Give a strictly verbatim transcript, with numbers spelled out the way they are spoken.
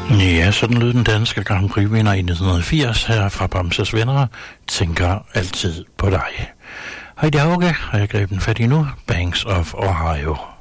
Ja, sådan lød den danske Grand Prix-vinder i nitten firs her fra Bamses Venner. Tænker altid på dig. Hej, det er Auge, og jeg greb den fat i nu. Banks of Ohio.